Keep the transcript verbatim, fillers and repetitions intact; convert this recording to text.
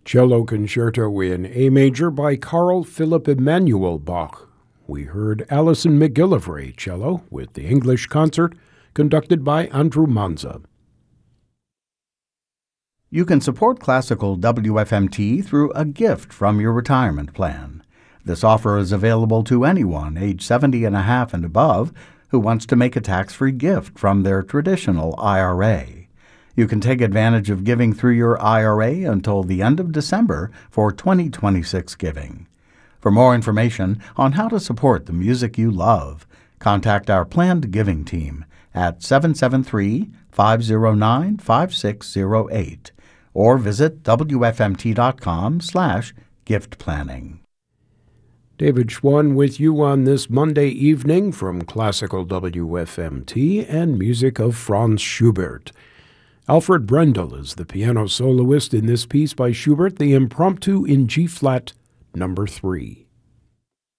Cello Concerto in A Major by Carl Philipp Emanuel Bach. We heard Alison McGillivray cello with the English Concert, conducted by Andrew Manza. You can support Classical W F M T through a gift from your retirement plan. This offer is available to anyone age seventy and a half and above who wants to make a tax-free gift from their traditional I R A. You can take advantage of giving through your I R A until the end of December for twenty twenty-six giving. For more information on how to support the music you love, contact our planned giving team at seven seven three, five zero nine, five six zero eight or visit W F M T dot com slash gift planning. David Schwann with you on this Monday evening from Classical W F M T and music of Franz Schubert. Alfred Brendel is the piano soloist in this piece by Schubert, the Impromptu in G-flat, number three.